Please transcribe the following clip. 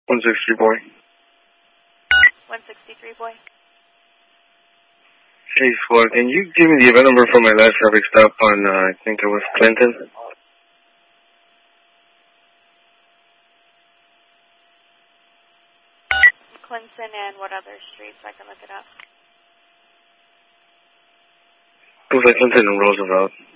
163, boy. 163, boy. Hey, Squad, can you give me the event number for my last traffic stop on, I think it was Clinton? Clinton and what other streets so I can look it up? It was like Clinton and Roosevelt.